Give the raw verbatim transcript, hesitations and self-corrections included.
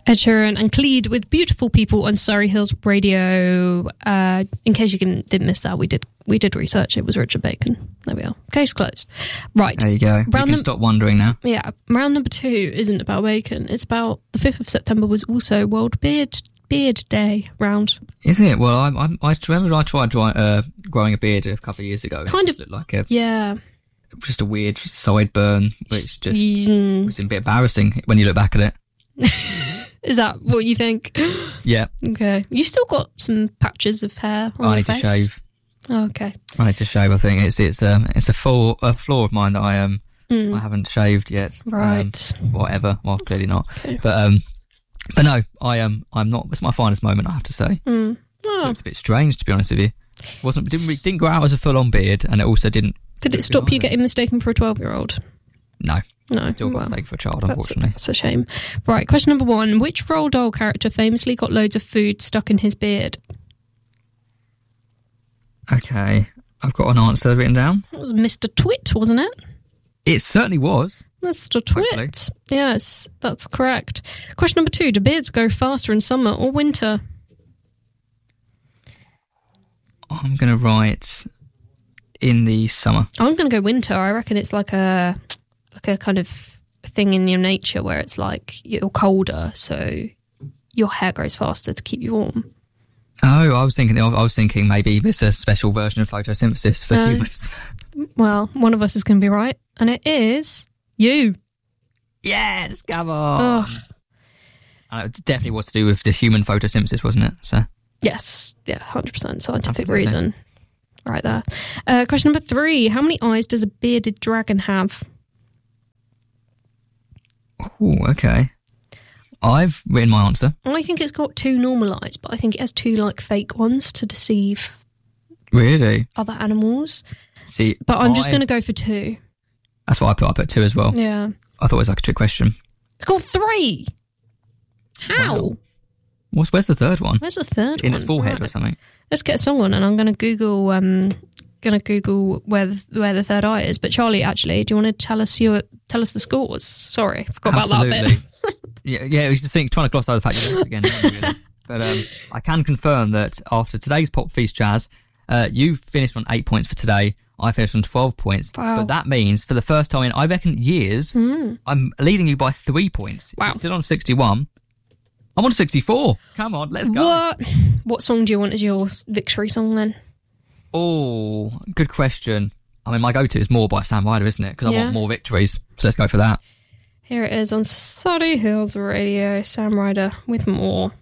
Ed Sheeran and Khalid with Beautiful People on Surrey Hills Radio. Uh, in case you can, didn't miss that, we did we did research. It was Richard Bacon. There we are. Case closed. Right. There you go. You can num- stop wondering now. Yeah. Round number two isn't about bacon. It's about the fifth of September was also World Beard Beard Day round. Is it? Well, I, I, I remember I tried dry, uh, growing a beard a couple of years ago. Kind it of. looked like a, Yeah. just a weird sideburn, which just Mm. was a bit embarrassing when you look back at it. Is that what you think? Yeah. Okay. You still got some patches of hair on I your need face? to shave. Oh, okay. I need to shave. I think it's it's um it's a flaw a flaw of mine that I um Mm. I haven't shaved yet. Right. Um, whatever. Well, clearly not. Okay. But um, but no, I um I'm not. It's my finest moment, I have to say. Mm. Oh. It's a bit strange, to be honest with you. wasn't didn't didn't go out as a full on beard, and it also didn't. Did it stop you getting mistaken for a twelve year old? No. No. Still got well, mistake for a child, that's, unfortunately. that's a shame. Right, question number one. Which Roald Dahl character famously got loads of food stuck in his beard? Okay, I've got an answer written down. That was Mister Twit, wasn't it? It certainly was. Mister Twit. Hopefully. Yes, that's correct. Question number two. Do beards go faster in summer or winter? I'm going to write in the summer. I'm going to go winter. I reckon it's like a like a kind of thing in your nature where it's like you're colder, so your hair grows faster to keep you warm. Oh, I was thinking. I was thinking maybe it's a special version of photosynthesis for Uh, humans. Well, one of us is going to be right, and it is you. Yes, come on. Oh, Uh, it definitely was to do with the human photosynthesis, wasn't it? So yes, yeah, one hundred percent scientific Absolutely. reason. Right there. Uh, question number three. How many eyes does a bearded dragon have? Oh, okay. I've written my answer. I think it's got two normal eyes, but I think it has two like fake ones to deceive Really? other animals. See, But I'm just I- going to go for two. That's what I put up at two as well. Yeah. I thought it was like a trick question. It's got three. How? Wow. What's where's the third one? Where's the third In one? its forehead or Right. something? Let's get a song on, and I'm going to Google. Um, going to Google where the, where the third eye is. But Charlie, actually, do you want to tell us your tell us the scores? Sorry, I forgot about that bit. yeah, yeah. It was just think, trying to gloss over the fact you lost again. Really. But um, I can confirm that after today's Pop Feast Jazz, uh, you finished on eight points for today. I finished on twelve points. Wow. But that means for the first time in I reckon years, Mm. I'm leading you by three points. Wow. You're still on sixty-one. I'm on sixty-four. Come on, let's go. What? What song do you want as your victory song then? Oh, good question. I mean, my go-to is More by Sam Ryder, isn't it? Because I Yeah. want more victories. So let's go for that. Here it is on Surrey Hills Radio. Sam Ryder with More.